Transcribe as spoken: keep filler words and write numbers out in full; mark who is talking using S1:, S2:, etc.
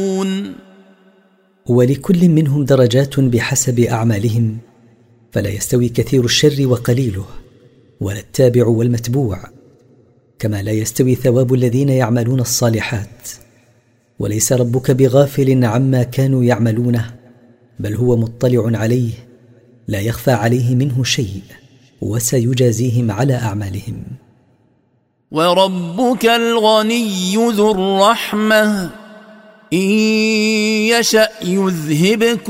S1: ولكل منهم درجات بحسب أعمالهم، فلا يستوي كثير الشر وقليله، ولا التابع والمتبوع، كما لا يستوي ثواب الذين يعملون الصالحات. وليس ربك بغافل عما كانوا يعملونه، بل هو مطلع عليه، لا يخفى عليه منه شيء، وسيجازيهم على أعمالهم.
S2: وربك الغني ذو الرحمة إن يشأ يذهبكم